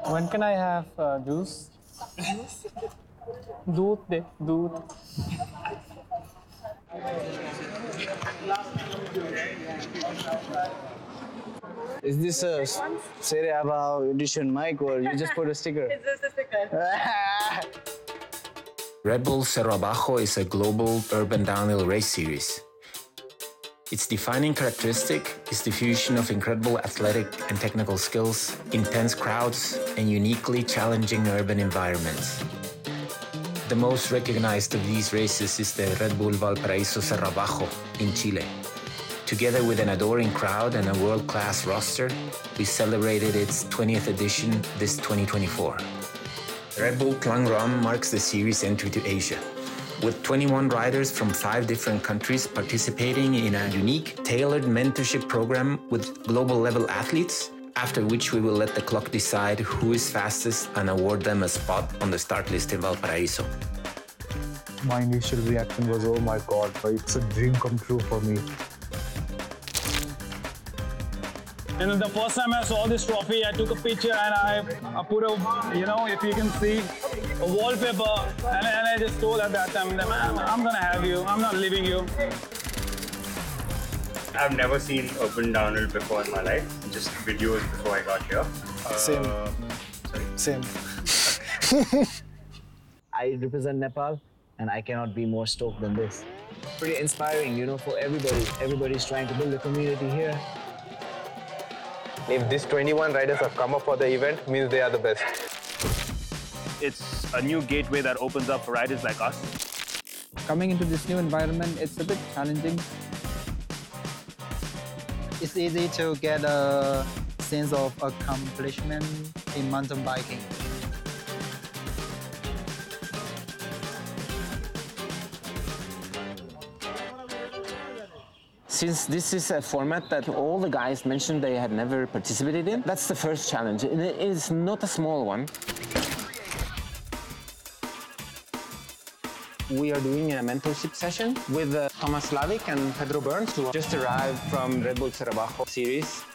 When can I have juice? दूध दे दूध. Is this a Serie A edition mic or you just put a sticker? It's just a sticker. Red Bull Cerro Abajo is a global urban downhill race series. Its defining characteristic is the fusion of incredible athletic and technical skills, intense crowds, and uniquely challenging urban environments. The most recognized of these races is the Red Bull Valparaíso Cerro Abajo in Chile. Together with an adoring crowd and a world-class roster, we celebrated its 20th edition this 2024. Red Bull Tuang Rom marks the series' entry to Asia, with 21 riders from 5 different countries participating in a unique, tailored mentorship program with global-level athletes, after which we will let the clock decide who is fastest and award them a spot on the start list in Valparaíso. My initial reaction was, oh my God, it's a dream come true for me. And the first time I saw this trophy, I took a picture and I put a, if you can see, a wallpaper, and I just told at that time, I'm gonna have you, I'm not leaving you. I've never seen urban downhill before in my life, just videos before I got here. Same. I represent Nepal and I cannot be more stoked than this. Pretty inspiring, for everybody. Everybody's trying to build a community here. If these 21 riders have come up for the event, means they are the best. It's a new gateway that opens up for riders like us. Coming into this new environment, it's a bit challenging. It's easy to get a sense of accomplishment in mountain biking. Since this is a format that all the guys mentioned they had never participated in, that's the first challenge. And it is not a small one. We are doing a mentorship session with Thomas Slavik and Pedro Burns, who just arrived from Red Bull Cerro Abajo series.